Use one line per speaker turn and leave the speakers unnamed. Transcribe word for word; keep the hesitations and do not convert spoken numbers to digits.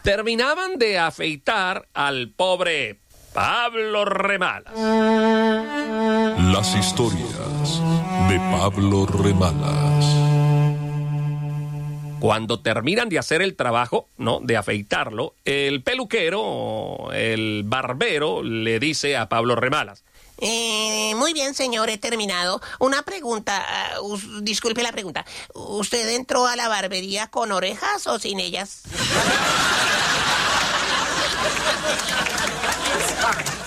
Terminaban de afeitar al pobre Pablo Remalas.
Las historias de Pablo Remalas.
Cuando terminan de hacer el trabajo, ¿no?, de afeitarlo, el peluquero, el barbero, le dice a Pablo Remalas:
Eh, muy bien, señor, he terminado. Una pregunta, uh, us- disculpe la pregunta. ¿Usted entró a la barbería con orejas o sin ellas?